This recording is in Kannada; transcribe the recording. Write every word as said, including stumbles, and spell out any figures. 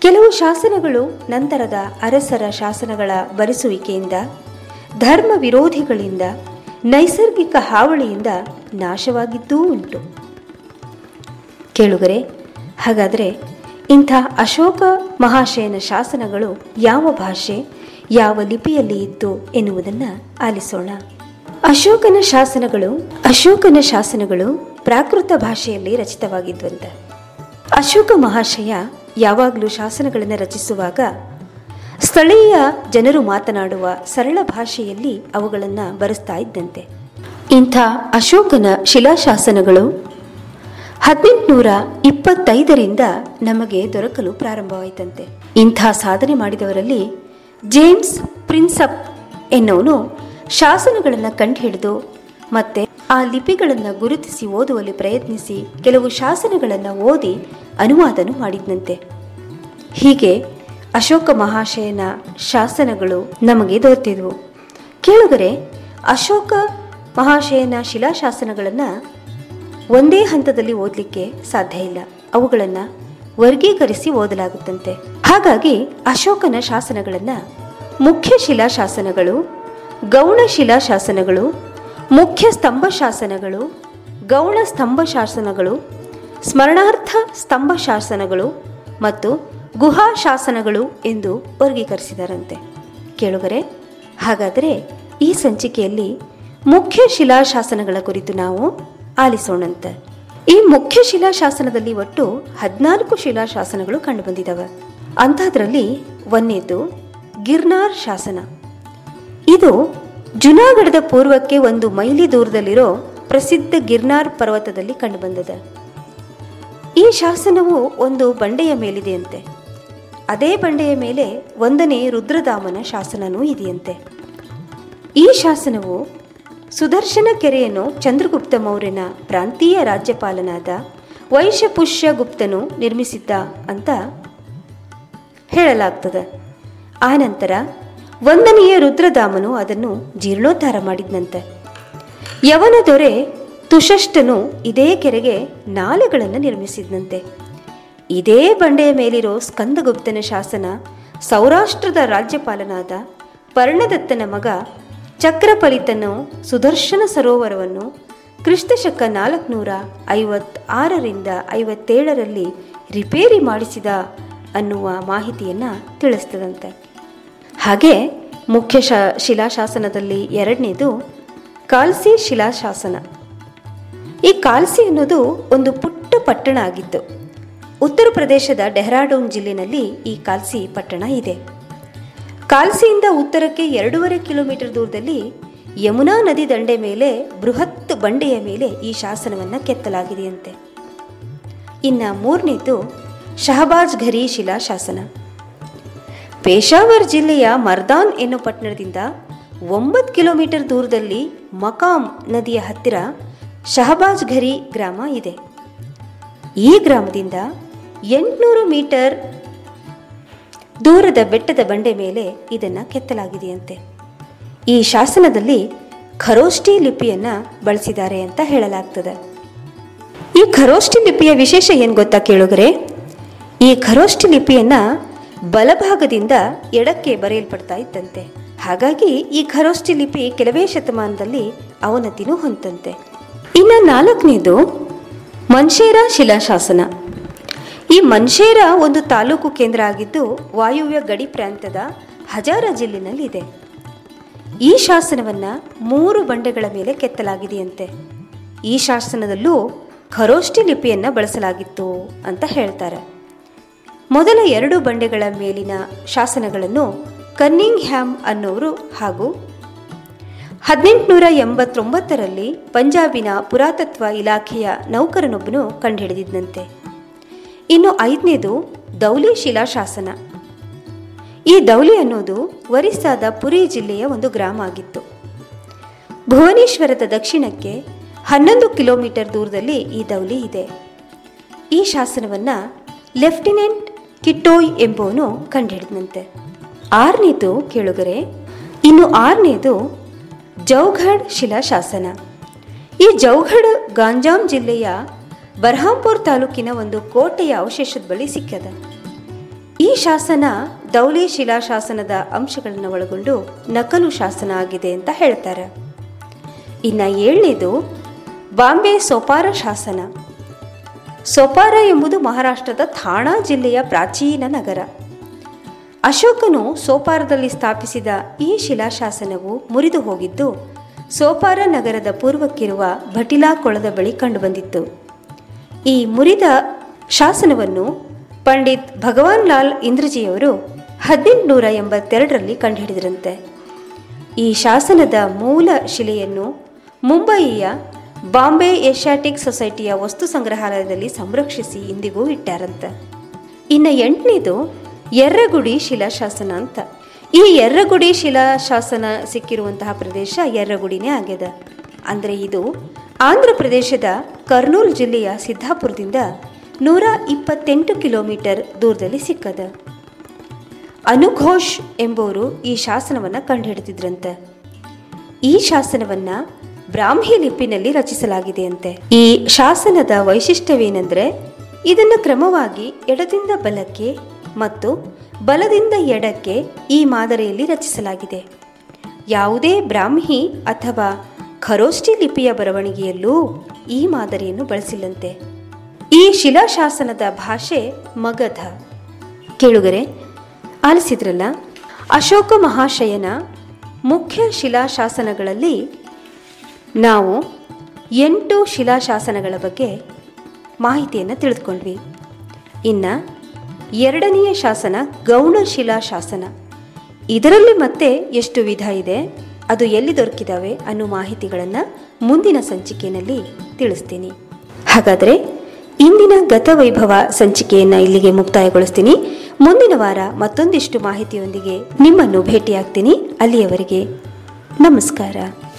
ಕೆಲವು ಶಾಸನಗಳು ನಂತರದ ಅರಸರ ಶಾಸನಗಳ ಬರೆಸುವಿಕೆಯಿಂದ, ಧರ್ಮ ವಿರೋಧಿಗಳಿಂದ, ನೈಸರ್ಗಿಕ ಹಾವಳಿಯಿಂದ ನಾಶವಾಗಿದ್ದೂ ಉಂಟು. ಕೇಳುಗರೆ, ಹಾಗಾದರೆ ಇಂಥ ಅಶೋಕ ಮಹಾಶಯನ ಶಾಸನಗಳು ಯಾವ ಭಾಷೆ, ಯಾವ ಲಿಪಿಯಲ್ಲಿ ಇತ್ತು ಎನ್ನುವುದನ್ನು ಆಲಿಸೋಣ. ಅಶೋಕನ ಶಾಸನಗಳು ಅಶೋಕನ ಶಾಸನಗಳು ಪ್ರಾಕೃತ ಭಾಷೆಯಲ್ಲಿ ರಚಿತವಾಗಿದ್ವಂತೆ. ಅಶೋಕ ಮಹಾಶಯ ಯಾವಾಗಲೂ ಶಾಸನಗಳನ್ನು ರಚಿಸುವಾಗ ಸ್ಥಳೀಯ ಜನರು ಮಾತನಾಡುವ ಸರಳ ಭಾಷೆಯಲ್ಲಿ ಅವುಗಳನ್ನು ಬರೆಸ್ತಾ ಇದ್ದಂತೆ. ಇಂಥ ಅಶೋಕನ ಶಿಲಾಶಾಸನಗಳು ಹದಿನೆಂಟುನೂರ ಇಪ್ಪತ್ತೈದರಿಂದ ನಮಗೆ ದೊರಕಲು ಪ್ರಾರಂಭವಾಯಿತಂತೆ. ಇಂಥ ಸಾಧನೆ ಮಾಡಿದವರಲ್ಲಿ ಜೇಮ್ಸ್ ಪ್ರಿನ್ಸಪ್ ಎನ್ನುವನು ಶಾಸನಗಳನ್ನು ಕಂಡುಹಿಡಿದು ಮತ್ತೆ ಆ ಲಿಪಿಗಳನ್ನು ಗುರುತಿಸಿ ಓದುವಲ್ಲಿ ಪ್ರಯತ್ನಿಸಿ ಕೆಲವು ಶಾಸನಗಳನ್ನು ಓದಿ ಅನುವಾದನು ಮಾಡಿದ್ನಂತೆ. ಹೀಗೆ ಅಶೋಕ ಮಹಾಶಯನ ಶಾಸನಗಳು ನಮಗೆ ದೊರೆತಿದ್ವು. ಕೇಳುಗರೆ, ಅಶೋಕ ಮಹಾಶಯನ ಶಿಲಾಶಾಸನಗಳನ್ನು ಒಂದೇ ಹಂತದಲ್ಲಿ ಓದಲಿಕ್ಕೆ ಸಾಧ್ಯ ಇಲ್ಲ. ಅವುಗಳನ್ನು ವರ್ಗೀಕರಿಸಿ ಓದಲಾಗುತ್ತಂತೆ. ಹಾಗಾಗಿ ಅಶೋಕನ ಶಾಸನಗಳನ್ನು ಮುಖ್ಯ ಶಿಲಾಶಾಸನಗಳು, ಗೌಣ ಶಿಲಾಶಾಸನಗಳು, ಮುಖ್ಯ ಸ್ತಂಭ ಶಾಸನಗಳು, ಗೌಣ ಸ್ತಂಭ ಶಾಸನಗಳು, ಸ್ಮರಣಾರ್ಥ ಸ್ತಂಭ ಶಾಸನಗಳು ಮತ್ತು ಗುಹಾ ಶಾಸನಗಳು ಎಂದು ವರ್ಗೀಕರಿಸಿದರಂತೆ. ಕೇಳುಗರೆ, ಹಾಗಾದರೆ ಈ ಸಂಚಿಕೆಯಲ್ಲಿ ಮುಖ್ಯ ಶಿಲಾಶಾಸನಗಳ ಕುರಿತು ನಾವು ಆಲಿಸೋಣಂತೆ. ಈ ಮುಖ್ಯ ಶಿಲಾಶಾಸನದಲ್ಲಿ ಒಟ್ಟು ಹದಿನಾಲ್ಕು ಶಿಲಾಶಾಸನಗಳು ಕಂಡುಬಂದಿದ್ದಾವೆ. ಅಂಥದ್ರಲ್ಲಿ ಒಂದನೇದು ಗಿರ್ನಾರ್ ಶಾಸನ. ಇದು ಜುನಾಗಢದ ಪೂರ್ವಕ್ಕೆ ಒಂದು ಮೈಲಿ ದೂರದಲ್ಲಿರೋ ಪ್ರಸಿದ್ಧ ಗಿರ್ನಾರ್ ಪರ್ವತದಲ್ಲಿ ಕಂಡುಬಂದಿದೆ. ಈ ಶಾಸನವು ಒಂದು ಬಂಡೆಯ ಮೇಲಿದೆಯಂತೆ. ಅದೇ ಬಂಡೆಯ ಮೇಲೆ ಒಂದನೇ ರುದ್ರದಾಮನ ಶಾಸನವೂ ಇದೆಯಂತೆ. ಈ ಶಾಸನವು ಸುದರ್ಶನ ಕೆರೆಯನ್ನು ಚಂದ್ರಗುಪ್ತ ಮೌರ್ಯನ ಪ್ರಾಂತೀಯ ರಾಜ್ಯಪಾಲನಾದ ವೈಶಪುಷ್ಯ ಗುಪ್ತನು ನಿರ್ಮಿಸಿದ್ದ ಅಂತ ಹೇಳಲಾಗ್ತದೆ. ಆನಂತರ ಒಂದನೆಯ ರುದ್ರದಾಮನು ಅದನ್ನು ಜೀರ್ಣೋದ್ಧಾರ ಮಾಡಿದ್ನಂತೆ. ಯವನ ದೊರೆ ತುಷಷ್ಟನು ಇದೇ ಕೆರೆಗೆ ನಾಲೆಗಳನ್ನು ನಿರ್ಮಿಸಿದ್ನಂತೆ. ಇದೇ ಬಂಡೆಯ ಮೇಲಿರೋ ಸ್ಕಂದಗುಪ್ತನ ಶಾಸನ ಸೌರಾಷ್ಟ್ರದ ರಾಜ್ಯಪಾಲನಾದ ಪರ್ಣದತ್ತನ ಮಗ ಚಕ್ರಪಲಿತನು ಸುದರ್ಶನ ಸರೋವರವನ್ನು ಕ್ರಿಸ್ತಶಕ ನಾಲ್ಕುನೂರ ಐವತ್ತಾರರಿಂದ ಐವತ್ತೇಳರಲ್ಲಿ ರಿಪೇರಿ ಮಾಡಿಸಿದ ಅನ್ನುವ ಮಾಹಿತಿಯನ್ನು ತಿಳಿಸ್ತದಂತೆ. ಹಾಗೆ ಮುಖ್ಯ ಶಾ ಶಿಲಾಶಾಸನದಲ್ಲಿ ಎರಡನೇದು ಕಾಲ್ಸಿ ಶಿಲಾಶಾಸನ. ಈ ಕಾಲ್ಸಿ ಅನ್ನೋದು ಒಂದು ಪುಟ್ಟ ಪಟ್ಟಣ ಆಗಿತ್ತು. ಉತ್ತರ ಪ್ರದೇಶದ ಡೆಹ್ರಾಡೂನ್ ಜಿಲ್ಲೆಯಲ್ಲಿ ಈ ಕಾಲ್ಸಿ ಪಟ್ಟಣ ಇದೆ. ಕಾಲ್ಸಿಯಿಂದ ಉತ್ತರಕ್ಕೆ ಎರಡೂವರೆ ಕಿಲೋಮೀಟರ್ ದೂರದಲ್ಲಿ ಯಮುನಾ ನದಿ ದಂಡೆ ಮೇಲೆ ಬೃಹತ್ ಬಂಡೆಯ ಮೇಲೆ ಈ ಶಾಸನವನ್ನು ಕೆತ್ತಲಾಗಿದೆಯಂತೆ. ಇನ್ನು ಮೂರನೇದು ಶಹಬಾಜ್ ಘರಿ ಶಿಲಾಶಾಸನ. ಪೇಶಾವರ್ ಜಿಲ್ಲೆಯ ಮರ್ದಾನ್ ಎನ್ನೋ ಪಟ್ಟಣದಿಂದ ಒಂಬತ್ತು ಕಿಲೋಮೀಟರ್ ದೂರದಲ್ಲಿ ಮಕಾಮ್ ನದಿಯ ಹತ್ತಿರ ಶಹಬಾಜ್ ಘರಿ ಗ್ರಾಮ ಇದೆ. ಈ ಗ್ರಾಮದಿಂದ ಎಂಟುನೂರು ಮೀಟರ್ ದೂರದ ಬೆಟ್ಟದ ಬಂಡೆ ಮೇಲೆ ಇದನ್ನು ಕೆತ್ತಲಾಗಿದೆಯಂತೆ. ಈ ಶಾಸನದಲ್ಲಿ ಖರೋಷ್ಠಿ ಲಿಪಿಯನ್ನು ಬಳಸಿದ್ದಾರೆ ಅಂತ ಹೇಳಲಾಗ್ತದೆ. ಈ ಖರೋಷ್ಠಿ ಲಿಪಿಯ ವಿಶೇಷ ಏನು ಗೊತ್ತಾ ಕೇಳುಗರೆ? ಈ ಖರೋಷ್ಠಿ ಲಿಪಿಯನ್ನು ಬಲಭಾಗದಿಂದ ಎಡಕ್ಕೆ ಬರೆಯಲ್ಪಡ್ತಾ ಇದ್ದಂತೆ. ಹಾಗಾಗಿ ಈ ಖರೋಷ್ಠಿ ಲಿಪಿ ಕೆಲವೇ ಶತಮಾನದಲ್ಲಿ ಅವನತಿನೂ ಹೊಂದಂತೆ. ಇನ್ನು ನಾಲ್ಕನೇದು ಮನ್ಷೇರ ಶಿಲಾಶಾಸನ. ಈ ಮನ್ಷೇರ ಒಂದು ತಾಲೂಕು ಕೇಂದ್ರ ಆಗಿದ್ದು ವಾಯುವ್ಯ ಗಡಿ ಪ್ರಾಂತ್ಯದ ಹಜಾರ ಜಿಲ್ಲೆನಲ್ಲಿ ಇದೆ. ಈ ಶಾಸನವನ್ನು ಮೂರು ಬಂಡೆಗಳ ಮೇಲೆ ಕೆತ್ತಲಾಗಿದೆಯಂತೆ. ಈ ಶಾಸನದಲ್ಲೂ ಖರೋಷ್ಠಿ ಲಿಪಿಯನ್ನು ಬಳಸಲಾಗಿತ್ತು ಅಂತ ಹೇಳ್ತಾರೆ. ಮೊದಲ ಎರಡು ಬಂಡೆಗಳ ಮೇಲಿನ ಶಾಸನಗಳನ್ನು ಕನ್ನಿಂಗ್ ಹ್ಯಾಮ್ ಅನ್ನೋರು ಹಾಗೂ ಹದಿನೆಂಟುನೂರ ಎಂಬತ್ತೊಂಬತ್ತರಲ್ಲಿ ಪಂಜಾಬಿನ ಪುರಾತತ್ವ ಇಲಾಖೆಯ ನೌಕರನೊಬ್ಬನು ಕಂಡುಹಿಡಿದಿದ್ದಂತೆ. ಇನ್ನು ಐದನೇದು ದೌಲಿ ಶಿಲಾಶಾಸನ. ಈ ದೌಲಿ ಅನ್ನೋದು ಒರಿಸ್ಸಾದ ಪುರಿ ಜಿಲ್ಲೆಯ ಒಂದು ಗ್ರಾಮ ಆಗಿತ್ತು. ಭುವನೇಶ್ವರದ ದಕ್ಷಿಣಕ್ಕೆ ಹನ್ನೊಂದು ಕಿಲೋಮೀಟರ್ ದೂರದಲ್ಲಿ ಈ ದೌಲಿ ಇದೆ. ಈ ಶಾಸನವನ್ನು ಲೆಫ್ಟಿನೆಂಟ್ ಕಿಟ್ಟೋಯ್ ಎಂಬುವನು ಕಂಡುಹಿಡಿದಂತೆ. ಆರನೇದು ಕೇಳುಗರೆ, ಇನ್ನು ಆರನೇದು ಜೌಘಡ್ ಶಿಲಾಶಾಸನ. ಈ ಜೌಘಡ್ ಗಾಂಜಾಂ ಜಿಲ್ಲೆಯ ಬರ್ಹಾಂಪುರ್ ತಾಲೂಕಿನ ಒಂದು ಕೋಟೆಯ ಅವಶೇಷದ ಬಳಿ ಸಿಕ್ಕದ. ಈ ಶಾಸನ ದೌಲಿ ಶಿಲಾಶಾಸನದ ಅಂಶಗಳನ್ನು ಒಳಗೊಂಡು ನಕಲು ಶಾಸನ ಆಗಿದೆ ಅಂತ ಹೇಳ್ತಾರೆ. ಇನ್ನು ಏಳನೇದು ಬಾಂಬೆ ಸೋಪಾರ ಶಾಸನ. ಸೋಪಾರ ಎಂಬುದು ಮಹಾರಾಷ್ಟ್ರದ ಥಾಣಾ ಜಿಲ್ಲೆಯ ಪ್ರಾಚೀನ ನಗರ. ಅಶೋಕನು ಸೋಪಾರದಲ್ಲಿ ಸ್ಥಾಪಿಸಿದ ಈ ಶಿಲಾಶಾಸನವು ಮುರಿದು ಹೋಗಿದ್ದು ಸೋಪಾರ ನಗರದ ಪೂರ್ವಕ್ಕಿರುವ ಭಟಿಲಾ ಕೊಳದ ಬಳಿ ಕಂಡುಬಂದಿತ್ತು. ಈ ಮುರಿದ ಶಾಸನವನ್ನು ಪಂಡಿತ್ ಭಗವಾನ್ ಲಾಲ್ ಇಂದ್ರಜಿಯವರು ಹದಿನೆಂಟುನೂರ ಎಂಬತ್ತೆರಡರಲ್ಲಿ ಕಂಡುಹಿಡಿದರಂತೆ. ಈ ಶಾಸನದ ಮೂಲ ಶಿಲೆಯನ್ನು ಮುಂಬಯಿಯ ಬಾಂಬೆ ಏಷ್ಯಾಟಿಕ್ ಸೊಸೈಟಿಯ ವಸ್ತು ಸಂಗ್ರಹಾಲಯದಲ್ಲಿ ಸಂರಕ್ಷಿಸಿ ಇಂದಿಗೂ ಇಟ್ಟಾರಂತೆ. ಇನ್ನು ಎಂಟನೇದು ಯರ್ರಗುಡಿ ಶಿಲಾಶಾಸನ ಅಂತ. ಈ ಯರ್ರಗುಡಿ ಶಿಲಾಶಾಸನ ಸಿಕ್ಕಿರುವಂತಹ ಪ್ರದೇಶ ಯರ್ರಗುಡಿನೇ ಆಗ್ಯದ. ಅಂದರೆ ಇದು ಆಂಧ್ರ ಪ್ರದೇಶದ ಕರ್ನೂಲ್ ಜಿಲ್ಲೆಯ ಸಿದ್ದಾಪುರದಿಂದ ನೂರ ಇಪ್ಪತ್ತೆಂಟು ಕಿಲೋಮೀಟರ್ ದೂರದಲ್ಲಿ ಸಿಕ್ಕದ. ಅನುಘೋಷ್ ಎಂಬುವರು ಈ ಶಾಸನವನ್ನು ಕಂಡುಹಿಡಿದಿದ್ರಂತೆ. ಈ ಶಾಸನವನ್ನು ಬ್ರಾಹ್ಮಿ ಲಿಪಿನಲ್ಲಿ ರಚಿಸಲಾಗಿದೆ ಅಂತೆ. ಈ ಶಾಸನದ ವೈಶಿಷ್ಟ್ಯವೇನೆಂದರೆ ಇದನ್ನು ಕ್ರಮವಾಗಿ ಎಡದಿಂದ ಬಲಕ್ಕೆ ಮತ್ತು ಬಲದಿಂದ ಎಡಕ್ಕೆ ಈ ಮಾದರಿಯಲ್ಲಿ ರಚಿಸಲಾಗಿದೆ. ಯಾವುದೇ ಬ್ರಾಹ್ಮಿ ಅಥವಾ ಖರೋಷ್ಠಿ ಲಿಪಿಯ ಬರವಣಿಗೆಯಲ್ಲೂ ಈ ಮಾದರಿಯನ್ನು ಬಳಸಿಲ್ಲಂತೆ. ಈ ಶಿಲಾಶಾಸನದ ಭಾಷೆ ಮಗಧ. ಕೇಳುಗರೆ, ಆಲಿಸಿದ್ರಲ್ಲ, ಅಶೋಕ ಮಹಾಶಯನ ಮುಖ್ಯ ಶಿಲಾಶಾಸನಗಳಲ್ಲಿ ನಾವು ಎಂಟು ಶಿಲಾಶಾಸನಗಳ ಬಗ್ಗೆ ಮಾಹಿತಿಯನ್ನು ತಿಳಿದುಕೊಂಡ್ವಿ. ಇನ್ನು ಎರಡನೆಯ ಶಾಸನ ಗೌಣ ಶಿಲಾಶಾಸನ. ಇದರಲ್ಲಿ ಮತ್ತೆ ಎಷ್ಟು ವಿಧ ಇದೆ, ಅದು ಎಲ್ಲಿ ದೊರಕಿದಾವೆ ಅನ್ನೋ ಮಾಹಿತಿಗಳನ್ನು ಮುಂದಿನ ಸಂಚಿಕೆಯಲ್ಲಿ ತಿಳಿಸ್ತೀನಿ. ಹಾಗಾದರೆ ಇಂದಿನ ಗತವೈಭವ ಸಂಚಿಕೆಯನ್ನು ಇಲ್ಲಿಗೆ ಮುಕ್ತಾಯಗೊಳಿಸ್ತೀನಿ. ಮುಂದಿನ ವಾರ ಮತ್ತೊಂದಿಷ್ಟು ಮಾಹಿತಿಯೊಂದಿಗೆ ನಿಮ್ಮನ್ನು ಭೇಟಿಯಾಗ್ತೀನಿ. ಅಲ್ಲಿಯವರೆಗೆ ನಮಸ್ಕಾರ.